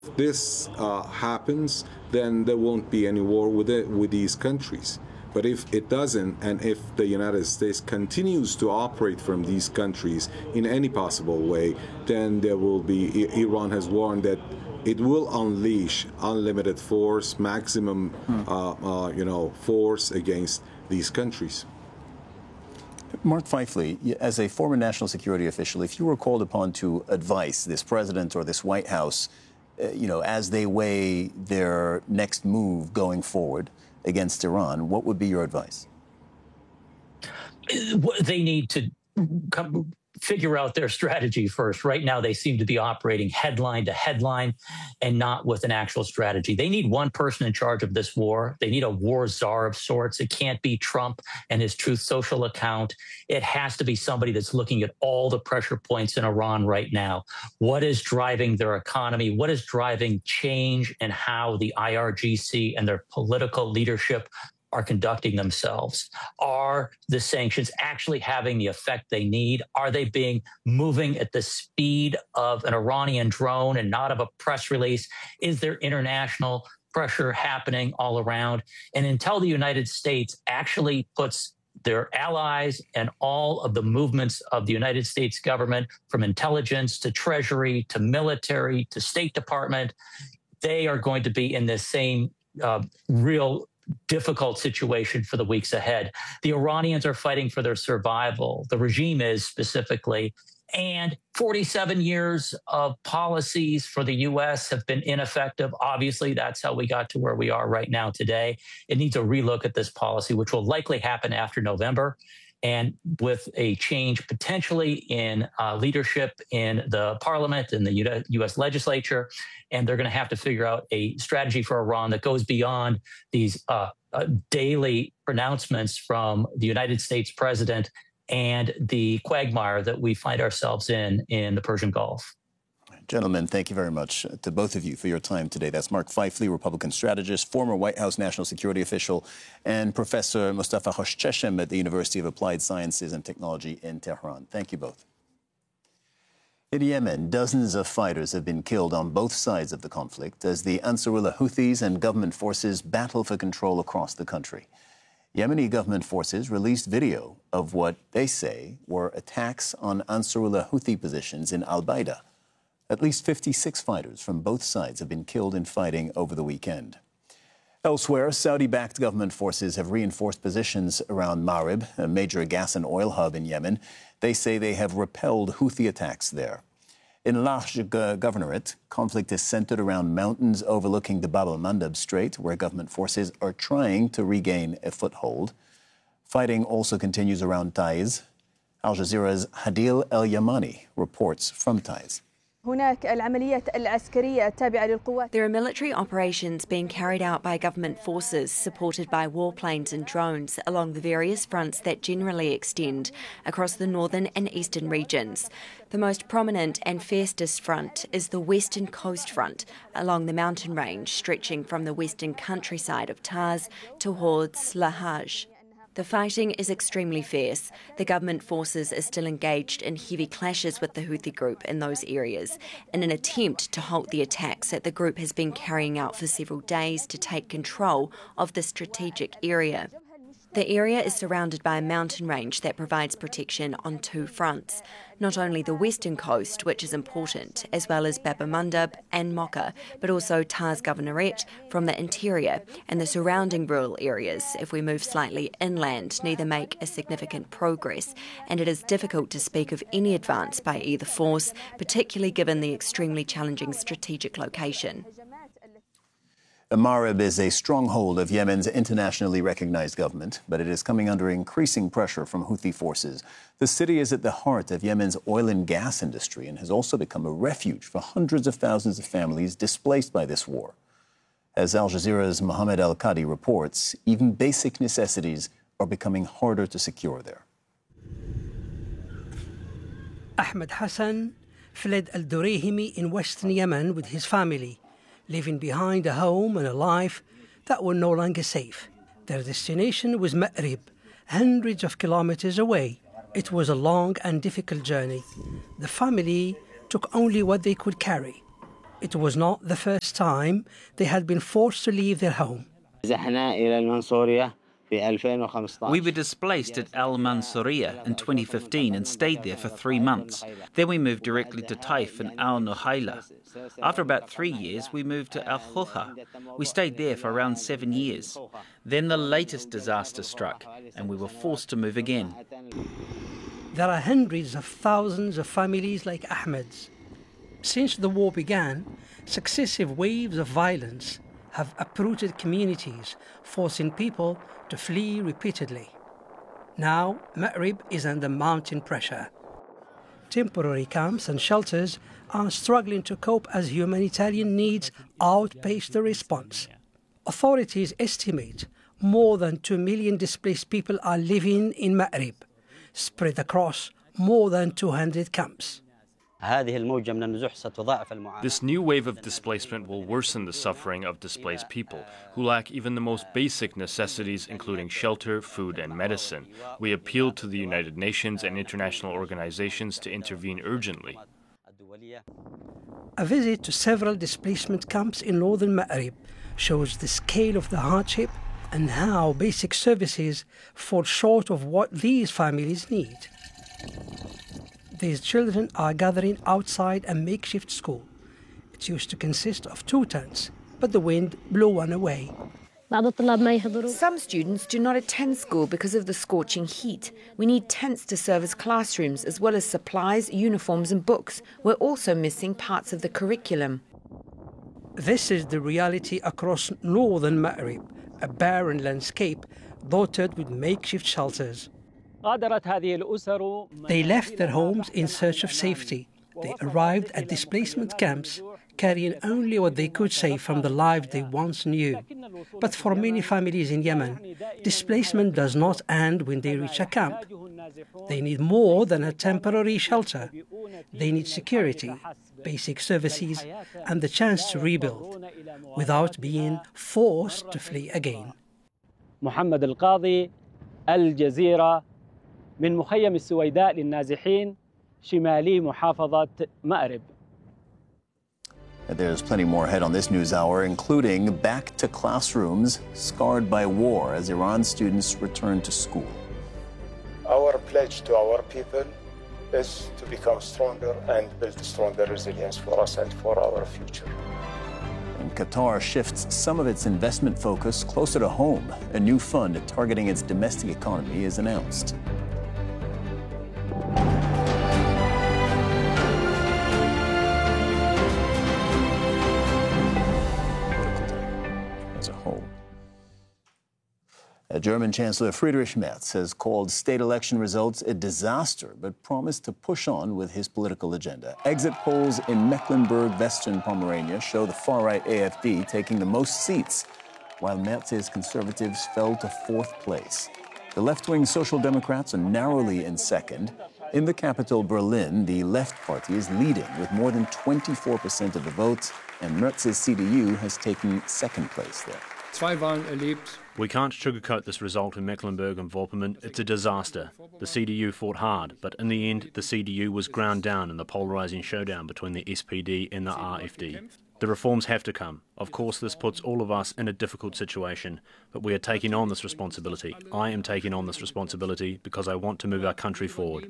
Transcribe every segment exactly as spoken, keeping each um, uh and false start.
If this uh, happens, then there won't be any war with it, with these countries. But if it doesn't, and if the United States continues to operate from these countries in any possible way, then there will be, Iran has warned that it will unleash unlimited force, maximum, hmm. uh, uh, you know, force against these countries. Mark Feifley, as a former national security official, if you were called upon to advise this president or this White House, uh, you know, as they weigh their next move going forward against Iran, what would be your advice? They need to come, figure out their strategy first. Right now, they seem to be operating headline to headline and not with an actual strategy. They need one person in charge of this war. They need a war czar of sorts. It can't be Trump and his Truth Social account. It has to be somebody that's looking at all the pressure points in Iran right now. What is driving their economy? What is driving change in how the I R G C and their political leadership are conducting themselves? Are the sanctions actually having the effect they need? Are they being moving at the speed of an Iranian drone and not of a press release? Is there international pressure happening all around? And until the United States actually puts their allies and all of the movements of the United States government, from intelligence to Treasury to military to State Department, they are going to be in this same uh, real difficult situation for the weeks ahead. The Iranians are fighting for their survival. The regime is specifically. And forty-seven years of policies for the U S have been ineffective. Obviously, that's how we got to where we are right now today. It needs a relook at this policy, which will likely happen after November. And with a change potentially in uh, leadership in the parliament and the U S legislature, and they're going to have to figure out a strategy for Iran that goes beyond these uh, uh, daily pronouncements from the United States president and the quagmire that we find ourselves in in the Persian Gulf. Gentlemen, thank you very much to both of you for your time today. That's Mark Feifley, Republican strategist, former White House national security official, and Professor Mustafa Khoshcheshem at the University of Applied Sciences and Technology in Tehran. Thank you both. In Yemen, dozens of fighters have been killed on both sides of the conflict as the Ansarullah Houthis and government forces battle for control across the country. Yemeni government forces released video of what they say were attacks on Ansarullah Houthi positions in Al-Baida. At least fifty-six fighters from both sides have been killed in fighting over the weekend. Elsewhere, Saudi-backed government forces have reinforced positions around Marib, a major gas and oil hub in Yemen. They say they have repelled Houthi attacks there. In Lajj Governorate, conflict is centered around mountains overlooking the Bab el-Mandab Strait, where government forces are trying to regain a foothold. Fighting also continues around Taiz. Al Jazeera's Hadil El-Yamani reports from Taiz. There are military operations being carried out by government forces supported by warplanes and drones along the various fronts that generally extend across the northern and eastern regions. The most prominent and fiercest front is the Western Coast Front along the mountain range stretching from the western countryside of Taiz towards Lahaj. The fighting is extremely fierce. The government forces are still engaged in heavy clashes with the Houthi group in those areas in an attempt to halt the attacks that the group has been carrying out for several days to take control of the strategic area. The area is surrounded by a mountain range that provides protection on two fronts. Not only the western coast, which is important, as well as Bab el-Mandab and Mocha, but also Taiz Governorate from the interior, and the surrounding rural areas, if we move slightly inland, neither make a significant progress, and it is difficult to speak of any advance by either force, particularly given the extremely challenging strategic location. Marib is a stronghold of Yemen's internationally recognized government, but it is coming under increasing pressure from Houthi forces. The city is at the heart of Yemen's oil and gas industry and has also become a refuge for hundreds of thousands of families displaced by this war. As Al Jazeera's Mohammed Al-Qadi reports, even basic necessities are becoming harder to secure there. Ahmed Hassan fled Al-Durayhimi in western Yemen with his family, leaving behind a home and a life that were no longer safe. Their destination was Ma'rib, hundreds of kilometers away. It was a long and difficult journey. The family took only what they could carry. It was not the first time they had been forced to leave their home. We were displaced at Al Mansouriya in twenty fifteen and stayed there for three months. Then we moved directly to Taif and Al Nuhaila. After about three years, we moved to Al Khulha. We stayed there for around seven years. Then the latest disaster struck, and we were forced to move again. There are hundreds of thousands of families like Ahmed's. Since the war began, successive waves of violence have uprooted communities, forcing people to flee repeatedly. Now, Ma'rib is under mounting pressure. Temporary camps and shelters are struggling to cope as humanitarian needs outpace the response. Authorities estimate more than two million displaced people are living in Ma'rib, spread across more than two hundred camps. This new wave of displacement will worsen the suffering of displaced people who lack even the most basic necessities, including shelter, food, and medicine. We appeal to the United Nations and international organizations to intervene urgently. A visit to several displacement camps in northern Ma'rib shows the scale of the hardship and how basic services fall short of what these families need. These children are gathering outside a makeshift school. It used to consist of two tents, but the wind blew one away. Some students do not attend school because of the scorching heat. We need tents to serve as classrooms, as well as supplies, uniforms and books. We're also missing parts of the curriculum. This is the reality across northern Ma'rib, a barren landscape dotted with makeshift shelters. They left their homes in search of safety. They arrived at displacement camps, carrying only what they could save from the lives they once knew. But for many families in Yemen, displacement does not end when they reach a camp. They need more than a temporary shelter. They need security, basic services, and the chance to rebuild without being forced to flee again. محمد القاضي الجزيرة من مخيم السويداء للنازحين شمالي محافظة مأرب. There's plenty more ahead on this news hour, including back to classrooms scarred by war as Iran students return to school. Our pledge to our people is to become stronger and build stronger resilience for us and for our future. And Qatar shifts some of its investment focus closer to home. A new fund targeting its domestic economy is announced. As a whole. Uh, German Chancellor Friedrich Merz has called state election results a disaster, but promised to push on with his political agenda. Exit polls in Mecklenburg-Western Pomerania show the far-right A F D taking the most seats, while Merz's Conservatives fell to fourth place. The left-wing Social Democrats are narrowly in second. In the capital, Berlin, the Left Party is leading with more than twenty-four percent of the votes, and Merz's C D U has taken second place there. We can't sugarcoat this result in Mecklenburg and Vorpommern. It's a disaster. The C D U fought hard, but in the end, the C D U was ground down in the polarising showdown between the S P D and the R F D. The reforms have to come. Of course, this puts all of us in a difficult situation, but we are taking on this responsibility. I am taking on this responsibility because I want to move our country forward.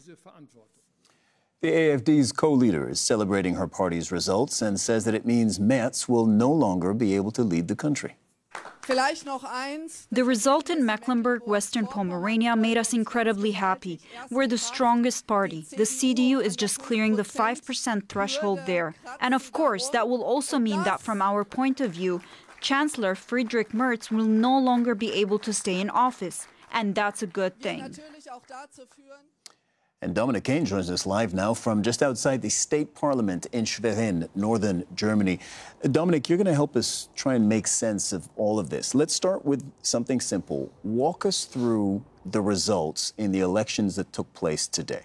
The A F D's co-leader is celebrating her party's results and says that it means Merz will no longer be able to lead the country. The result in Mecklenburg-Western Pomerania made us incredibly happy. We're the strongest party. The C D U is just clearing the five percent threshold there. And of course, that will also mean that from our point of view, Chancellor Friedrich Merz will no longer be able to stay in office. And that's a good thing. And Dominic Kane joins us live now from just outside the state parliament in Schwerin, northern Germany. Dominic, you're going to help us try and make sense of all of this. Let's start with something simple. Walk us through the results in the elections that took place today.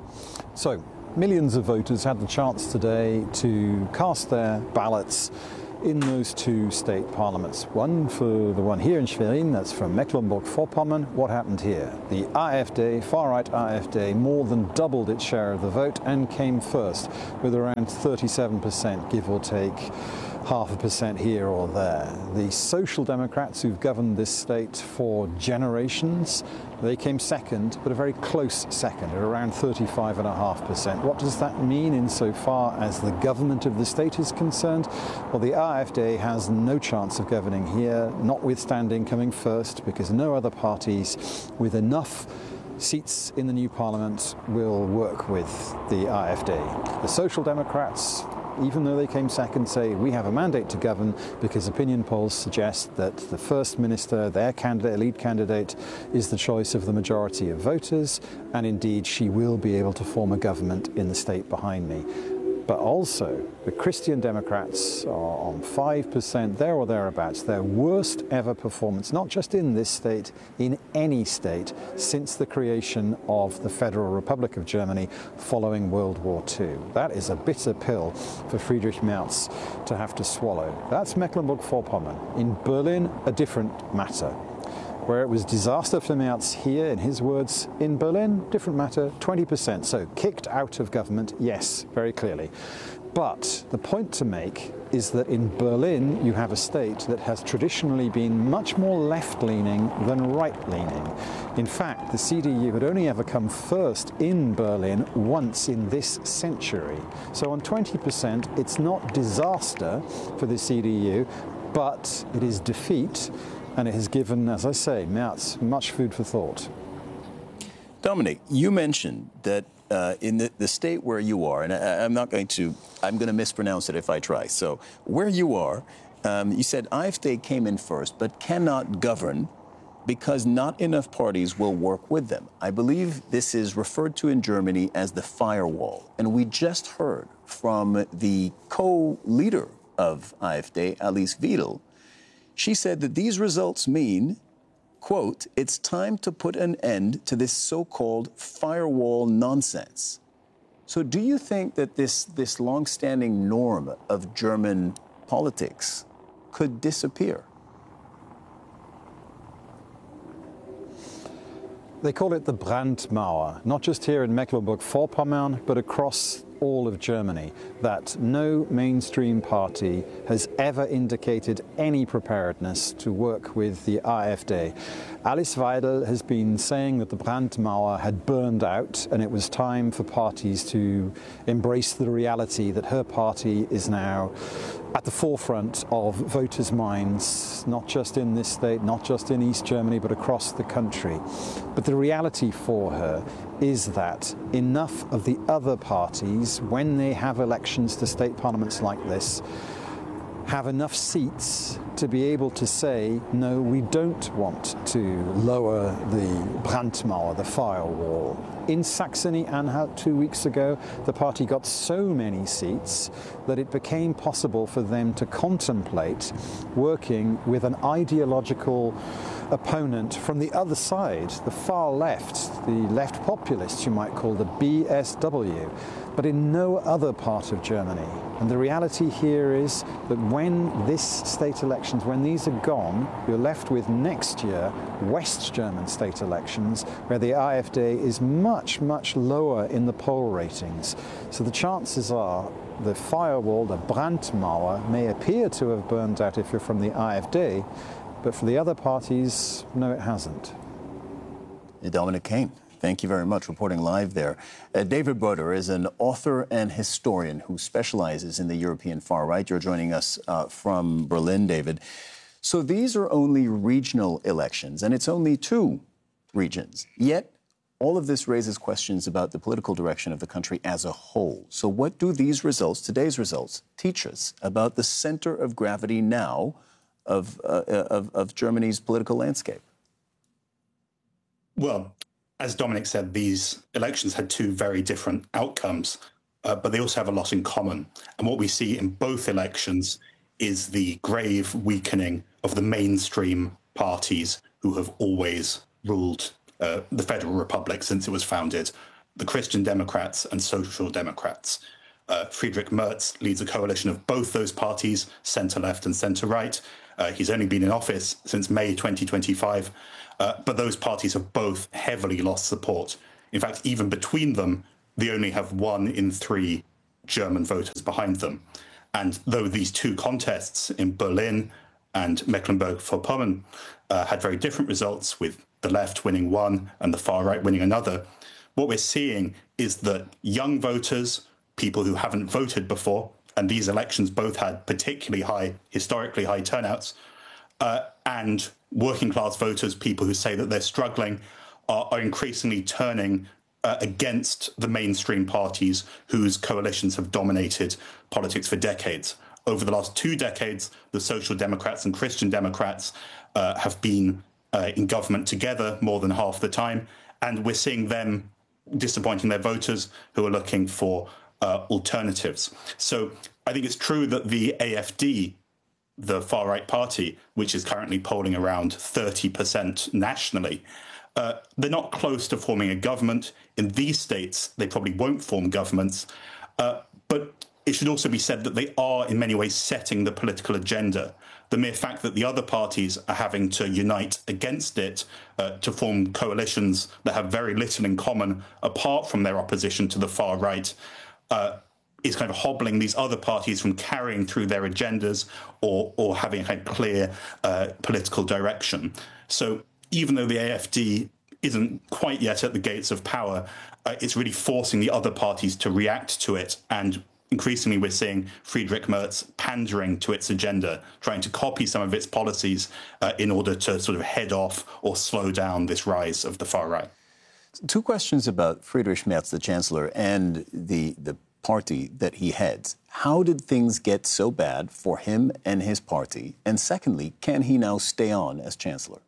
So, millions of voters had the chance today to cast their ballots in those two state parliaments. One for the one here in Schwerin, that's from Mecklenburg-Vorpommern. What happened here? The AfD, far-right AfD, more than doubled its share of the vote and came first with around thirty-seven percent, give or take half a percent here or there. The Social Democrats, who've governed this state for generations, they came second, but a very close second, at around thirty-five point five percent. What does that mean insofar as the government of the state is concerned? Well, the AfD has no chance of governing here, notwithstanding coming first, because no other parties with enough seats in the new parliament will work with the AfD. The Social Democrats, even though they came second, say we have a mandate to govern because opinion polls suggest that the First Minister, their candidate, lead candidate, is the choice of the majority of voters, and indeed she will be able to form a government in the state behind me. But also, the Christian Democrats are on five percent, there or thereabouts, their worst ever performance, not just in this state, in any state, since the creation of the Federal Republic of Germany following World War Two. That is a bitter pill for Friedrich Merz to have to swallow. That's Mecklenburg-Vorpommern. In Berlin, a different matter. Where it was disaster for Merz here, in his words, in Berlin, different matter, twenty percent. So kicked out of government, yes, very clearly. But the point to make is that in Berlin, you have a state that has traditionally been much more left-leaning than right-leaning. In fact, the C D U had only ever come first in Berlin once in this century. So on twenty percent, it's not disaster for the C D U, but it is defeat. And it has given, as I say, Merz much food for thought. Dominic, you mentioned that uh, in the, the state where you are, and I, I'm not going to, I'm going to mispronounce it if I try. So where you are, um, you said AfD came in first, but cannot govern because not enough parties will work with them. I believe this is referred to in Germany as the firewall. And we just heard from the co-leader of AfD, Alice Weidel. She said that these results mean, quote, it's time to put an end to this so-called firewall nonsense. So do you think that this, this long-standing norm of German politics could disappear? They call it the Brandmauer, not just here in Mecklenburg-Vorpommern, but across all of Germany, that no mainstream party has ever indicated any preparedness to work with the AfD. Alice Weidel has been saying that the Brandmauer had burned out and it was time for parties to embrace the reality that her party is now at the forefront of voters' minds, not just in this state, not just in East Germany, but across the country. But the reality for her is that enough of the other parties, when they have elections to state parliaments like this, have enough seats to be able to say, no, we don't want to lower the Brandmauer, the firewall. In Saxony-Anhalt two weeks ago, the party got so many seats that it became possible for them to contemplate working with an ideological opponent from the other side, the far left, the left populists, you might call the B S W, but in no other part of Germany. And the reality here is that when this state elections, when these are gone, you're left with next year West German state elections, where the AfD is much, much lower in the poll ratings. So the chances are the firewall, the Brandmauer, may appear to have burned out if you're from the AfD, but for the other parties, no, it hasn't. Dominic Kane, thank you very much, reporting live there. Uh, David Broder is an author and historian who specializes in the European far right. You're joining us uh, from Berlin, David. So these are only regional elections, and it's only two regions. Yet, all of this raises questions about the political direction of the country as a whole. So what do these results, today's results, teach us about the center of gravity now of, uh, of, of Germany's political landscape? Well, as Dominic said, these elections had two very different outcomes, uh, but they also have a lot in common. And what we see in both elections is the grave weakening of the mainstream parties who have always ruled uh, the Federal Republic since it was founded, the Christian Democrats and Social Democrats. Uh, Friedrich Merz leads a coalition of both those parties, centre-left and centre-right. Uh, he's only been in office since May twenty twenty-five, uh, but those parties have both heavily lost support. In fact, even between them, they only have one in three German voters behind them. And though these two contests in Berlin and Mecklenburg-Vorpommern uh, had very different results, with the left winning one and the far right winning another, what we're seeing is that young voters, people who haven't voted before, and these elections both had particularly high, historically high turnouts, uh, and working class voters, people who say that they're struggling, are, are increasingly turning uh, against the mainstream parties whose coalitions have dominated politics for decades. Over the last two decades, the Social Democrats and Christian Democrats uh, have been uh, in government together more than half the time, and we're seeing them disappointing their voters who are looking for uh, alternatives. So I think it's true that the A F D, the far-right party, which is currently polling around thirty percent nationally, uh, they're not close to forming a government. In these states, they probably won't form governments, uh, but it should also be said that they are in many ways setting the political agenda. The mere fact that the other parties are having to unite against it uh, to form coalitions that have very little in common apart from their opposition to the far right uh, is kind of hobbling these other parties from carrying through their agendas or, or having a kind of clear uh, political direction. So even though the A F D isn't quite yet at the gates of power, uh, it's really forcing the other parties to react to it, and increasingly, we're seeing Friedrich Merz pandering to its agenda, trying to copy some of its policies uh, in order to sort of head off or slow down this rise of the far right. Two questions about Friedrich Merz, the chancellor, and the, the party that he heads. How did things get so bad for him and his party? And secondly, can he now stay on as chancellor?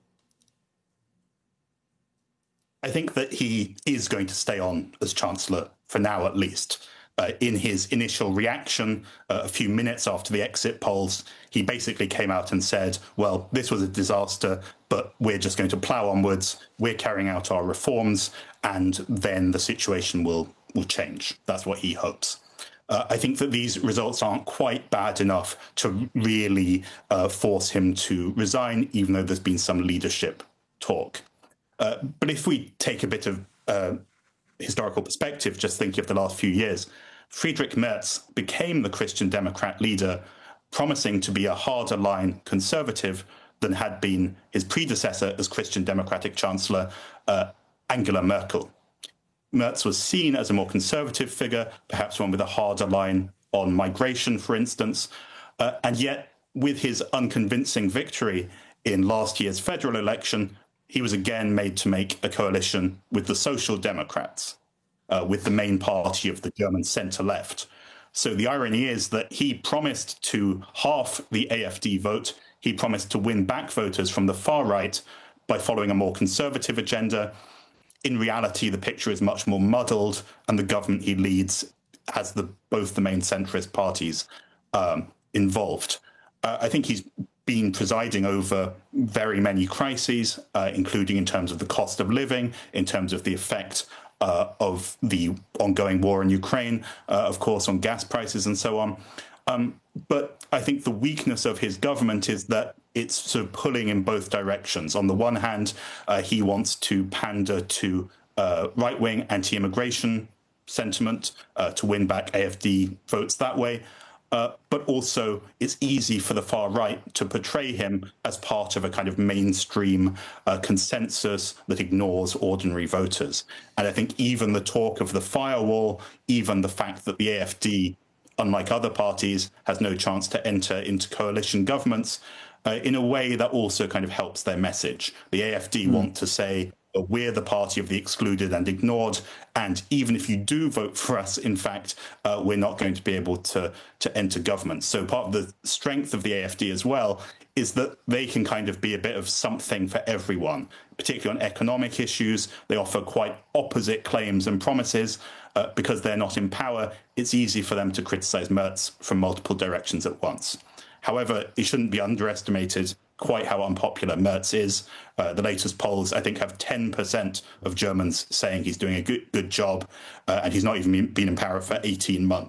I think that he is going to stay on as chancellor, for now at least. Uh, in his initial reaction, uh, a few minutes after the exit polls, he basically came out and said, well, this was a disaster, but we're just going to plough onwards, we're carrying out our reforms, and then the situation will, will change. That's what he hopes. Uh, I think that these results aren't quite bad enough to really uh, force him to resign, even though there's been some leadership talk. Uh, but if we take a bit of uh, historical perspective, just thinking of the last few years, Friedrich Merz became the Christian Democrat leader, promising to be a harder line conservative than had been his predecessor as Christian Democratic Chancellor, uh, Angela Merkel. Merz was seen as a more conservative figure, perhaps one with a harder line on migration, for instance, uh, and yet with his unconvincing victory in last year's federal election, he was again made to make a coalition with the Social Democrats, uh, with the main party of the German centre-left. So the irony is that he promised to halve the A F D vote. He promised to win back voters from the far right by following a more conservative agenda. In reality, the picture is much more muddled, and the government he leads has the, both the main centrist parties um, involved. Uh, I think he's been presiding over very many crises, uh, including in terms of the cost of living, in terms of the effect uh, of the ongoing war in Ukraine, uh, of course, on gas prices and so on. Um, but I think the weakness of his government is that it's sort of pulling in both directions. On the one hand, uh, he wants to pander to uh, right-wing anti-immigration sentiment uh, to win back A F D votes that way. Uh, but also it's easy for the far right to portray him as part of a kind of mainstream uh, consensus that ignores ordinary voters. And I think even the talk of the firewall, even the fact that the A F D, unlike other parties, has no chance to enter into coalition governments, uh, in a way that also kind of helps their message. The A F D mm. want to say, we're the party of the excluded and ignored, and even if you do vote for us, in fact, uh, we're not going to be able to, to enter government. So part of the strength of the A F D as well is that they can kind of be a bit of something for everyone, particularly on economic issues. They offer quite opposite claims and promises. Uh, because they're not in power, it's easy for them to criticize Merz from multiple directions at once. However, it shouldn't be underestimated quite how unpopular Merz is. Uh, the latest polls, I think, have ten percent of Germans saying he's doing a good, good job, uh, and he's not even been in power for eighteen months.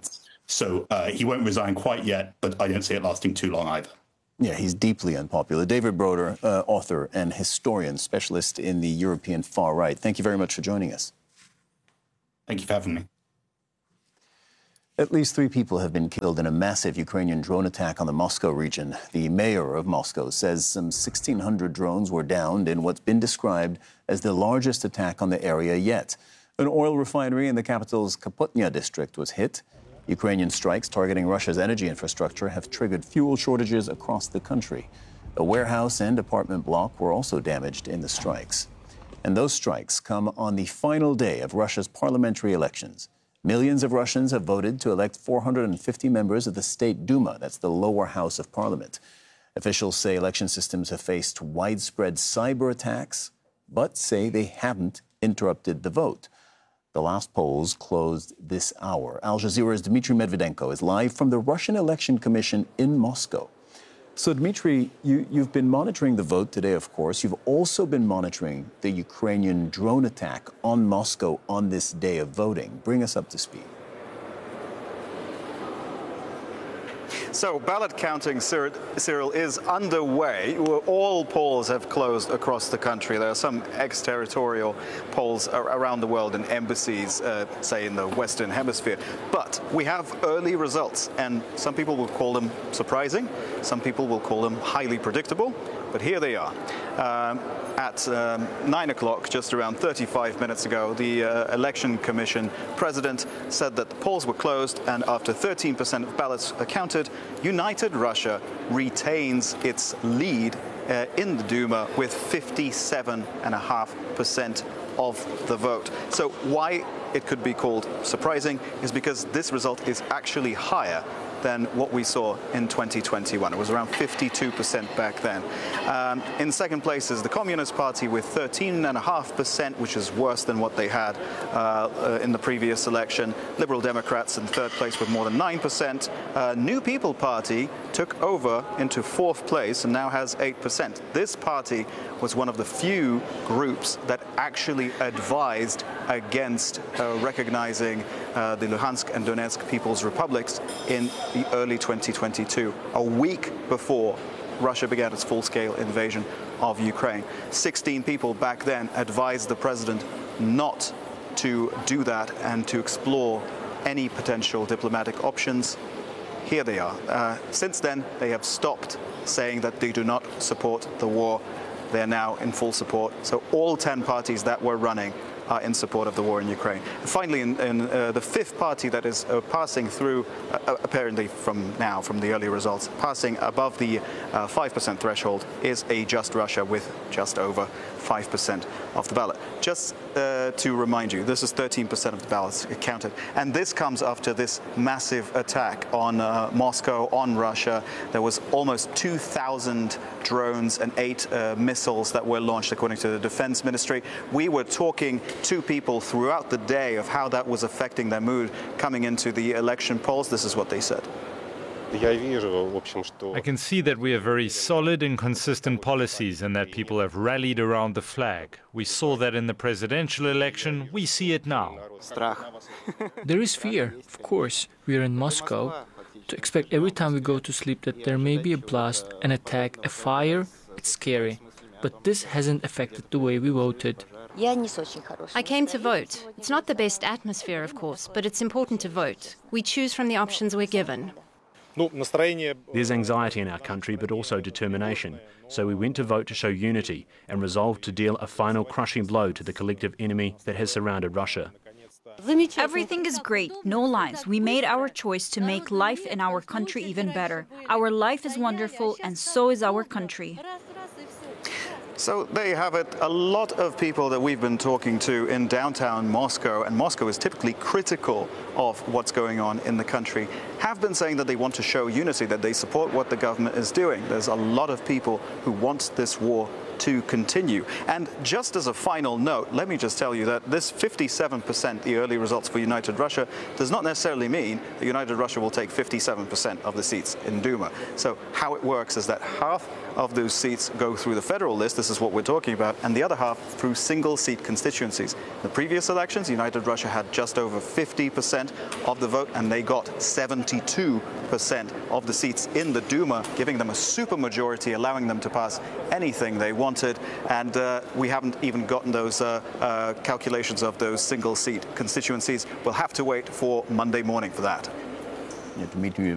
So uh, he won't resign quite yet, but I don't see it lasting too long either. Yeah, he's deeply unpopular. David Broder, uh, author and historian, specialist in the European far right. Thank you very much for joining us. Thank you for having me. At least three people have been killed in a massive Ukrainian drone attack on the Moscow region. The mayor of Moscow says some sixteen hundred drones were downed in what's been described as the largest attack on the area yet. An oil refinery in the capital's Kapotnya district was hit. Ukrainian strikes targeting Russia's energy infrastructure have triggered fuel shortages across the country. A warehouse and apartment block were also damaged in the strikes. And those strikes come on the final day of Russia's parliamentary elections. Millions of Russians have voted to elect four hundred fifty members of the State Duma, that's the lower house of parliament. Officials say election systems have faced widespread cyber attacks, but say they haven't interrupted the vote. The last polls closed this hour. Al Jazeera's Dmitry Medvedenko is live from the Russian Election Commission in Moscow. So, Dmitry, you, you've been monitoring the vote today, of course. You've also been monitoring the Ukrainian drone attack on Moscow on this day of voting. Bring us up to speed. So ballot counting, Cyril, is underway. All polls have closed across the country. There are some exterritorial polls around the world in embassies, uh, say in the Western Hemisphere. But we have early results, and some people will call them surprising. Some people will call them highly predictable. But here they are. Um, at um, nine o'clock, just around thirty-five minutes ago, the uh, Election Commission president said that the polls were closed, and after thirteen percent of ballots are counted, United Russia retains its lead uh, in the Duma with fifty-seven point five percent of the vote. So why it could be called surprising is because this result is actually higher than what we saw in twenty twenty-one. It was around fifty-two percent back then. Um, in second place is the Communist Party with thirteen point five percent, which is worse than what they had uh, uh, in the previous election. Liberal Democrats in third place with more than nine percent. Uh, New People Party took over into fourth place and now has eight percent. This party was one of the few groups that actually advised against uh, recognizing uh, the Luhansk and Donetsk People's Republics in the early twenty twenty-two, a week before Russia began its full-scale invasion of Ukraine. sixteen people back then advised the president not to do that and to explore any potential diplomatic options. Here they are. Uh, since then, they have stopped saying that they do not support the war. They're now in full support. So all ten parties that were running are in support of the war in Ukraine. Finally, in, in uh, the fifth party that is uh, passing through, uh, apparently from now, from the early results, passing above the uh, five percent threshold is a Just Russia with just over five percent of the ballot. Just uh, to remind you, this is thirteen percent of the ballots counted. And this comes after this massive attack on uh, Moscow, on Russia. There was almost two thousand drones and eight uh, missiles that were launched, according to the Defense Ministry. We were talking to people throughout the day of how that was affecting their mood coming into the election polls. This is what they said. I can see that we have very solid and consistent policies and that people have rallied around the flag. We saw that in the presidential election. We see it now. There is fear, of course. We are in Moscow. To expect every time we go to sleep that there may be a blast, an attack, a fire, it's scary. But this hasn't affected the way we voted. I came to vote. It's not the best atmosphere, of course, but it's important to vote. We choose from the options we're given. There's anxiety in our country, but also determination. So we went to vote to show unity and resolved to deal a final crushing blow to the collective enemy that has surrounded Russia. Everything is great, no lies. We made our choice to make life in our country even better. Our life is wonderful, and so is our country. So there you have it. A lot of people that we've been talking to in downtown Moscow, and Moscow is typically critical of what's going on in the country, have been saying that they want to show unity, that they support what the government is doing. There's a lot of people who want this war to continue. And just as a final note, let me just tell you that this fifty-seven percent, the early results for United Russia, does not necessarily mean that United Russia will take fifty-seven percent of the seats in Duma. So how it works is that half of those seats go through the federal list, this is what we're talking about, and the other half through single-seat constituencies. In the previous elections, United Russia had just over fifty percent of the vote, and they got seventy-two percent of the seats in the Duma, giving them a supermajority, allowing them to pass anything they wanted. And uh, we haven't even gotten those uh, uh, calculations of those single-seat constituencies. We'll have to wait for Monday morning for that. Yeah, Dmitry